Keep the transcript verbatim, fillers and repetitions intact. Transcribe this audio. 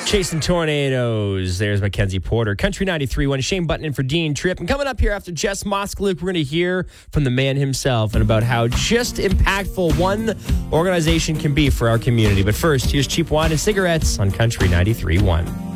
Chasing Tornadoes. There's Mackenzie Porter. Country ninety-three point one. Shane Button in for Dean Tripp. And coming up here after Jess Moskalik, we're going to hear from the man himself and about how just impactful one organization can be for our community. But first, here's Cheap Wine and Cigarettes on Country ninety-three point one.